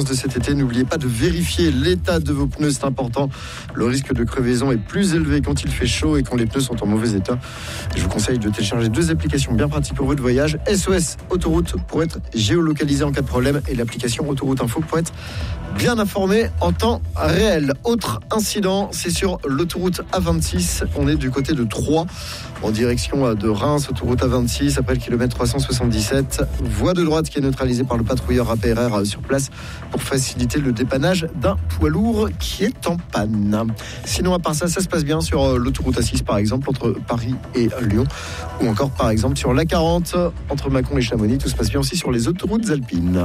de cet été. N'oubliez pas de vérifier l'état de vos pneus, c'est important. Le risque de crevaison est plus élevé quand il fait chaud et quand les pneus sont en mauvais état. Je vous conseille de télécharger 2 applications bien pratiques pour votre voyage. SOS Autoroute pour être géolocalisé en cas de problème et l'application Autoroute Info pour être bien informé en temps réel. Autre incident, c'est sur l'autoroute A26. On est du côté de Troyes, en direction de Reims, autoroute A26, après le kilomètre 377. Voie de droite qui est neutralisée par le patrouilleur APRR sur place pour faciliter le dépannage d'un poids lourd qui est en panne. Sinon, à part ça, ça se passe bien sur l'autoroute A6, par exemple, entre Paris et Lyon, ou encore, par exemple, sur l'A40, entre Mâcon et Chamonix. Tout se passe bien aussi sur les autoroutes alpines.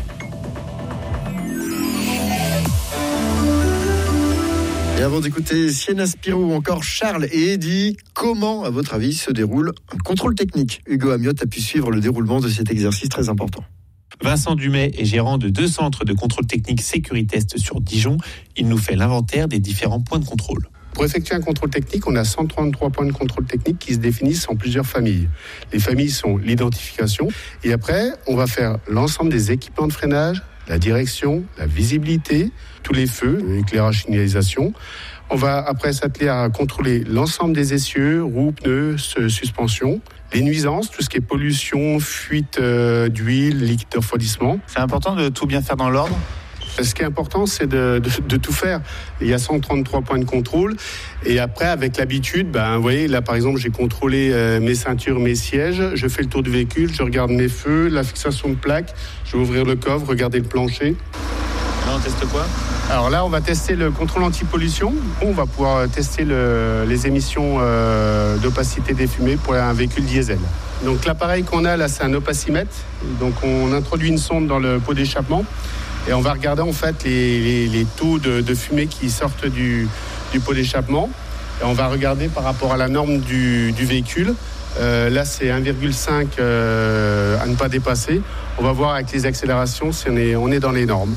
Et avant d'écouter Sienna Spirou ou encore Charles et Eddy, comment, à votre avis, se déroule un contrôle technique ? Hugo Amiotte a pu suivre le déroulement de cet exercice très important. Vincent Dumais est gérant de 2 centres de contrôle technique Sécuritest sur Dijon. Il nous fait l'inventaire des différents points de contrôle. Pour effectuer un contrôle technique, on a 133 points de contrôle technique qui se définissent en plusieurs familles. Les familles sont l'identification et après, on va faire l'ensemble des équipements de freinage, la direction, la visibilité, tous les feux, l'éclairage, signalisation. On va après s'atteler à contrôler l'ensemble des essieux, roues, pneus, suspension, les nuisances, tout ce qui est pollution, fuite d'huile, liquide de refroidissement. C'est important de tout bien faire dans l'ordre ? Ce qui est important, c'est de tout faire. Il y a 133 points de contrôle. Et après, avec l'habitude, vous voyez, là, par exemple, j'ai contrôlé mes ceintures, mes sièges. Je fais le tour du véhicule, je regarde mes feux, la fixation de plaques. Je vais ouvrir le coffre, regarder le plancher. Là, on teste quoi ? Alors là, on va tester le contrôle anti-pollution. On va pouvoir tester les émissions d'opacité des fumées pour un véhicule diesel. Donc l'appareil qu'on a là, c'est un opacimètre. Donc on introduit une sonde dans le pot d'échappement. Et on va regarder en fait les taux de fumée qui sortent du pot d'échappement. Et on va regarder par rapport à la norme du véhicule. Là, c'est 1,5 à ne pas dépasser. On va voir avec les accélérations si on est dans les normes.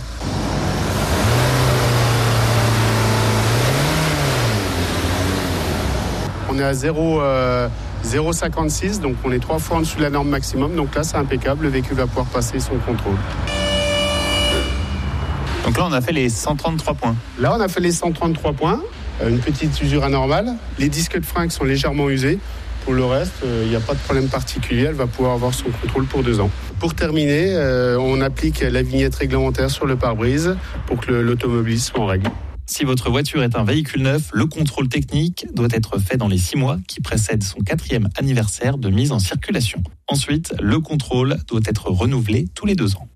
On est à 0,56, donc on est 3 fois en dessous de la norme maximum. Donc là, c'est impeccable. Le véhicule va pouvoir passer son contrôle. Donc là, on a fait les 133 points. Là, on a fait les 133 points. Une petite usure anormale. Les disques de frein sont légèrement usés. Pour le reste, il n'y a pas de problème particulier. Elle va pouvoir avoir son contrôle pour 2 ans. Pour terminer, on applique la vignette réglementaire sur le pare-brise pour que l'automobiliste soit en règle. Si votre voiture est un véhicule neuf, le contrôle technique doit être fait dans les 6 mois qui précèdent son 4e anniversaire de mise en circulation. Ensuite, le contrôle doit être renouvelé tous les 2 ans.